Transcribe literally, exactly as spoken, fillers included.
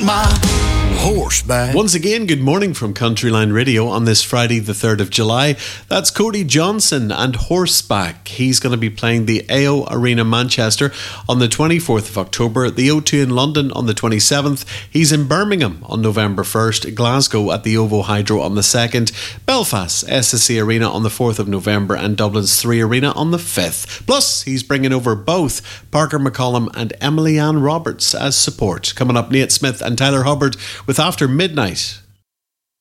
want my horse back. Once again, good morning from Countryline Radio on this Friday the third of July. That's Cody Johnson and Horseback. He's going to be playing the A O Arena Manchester on the twenty-fourth of October, the O two in London on the twenty-seventh. He's in Birmingham on November first, Glasgow at the OVO Hydro on the second, Belfast S S C Arena on the fourth of November and Dublin's three Arena on the fifth. Plus, he's bringing over both Parker McCollum and Emily Ann Roberts as support. Coming up, Nate Smith and Tyler Hubbard with After Midnight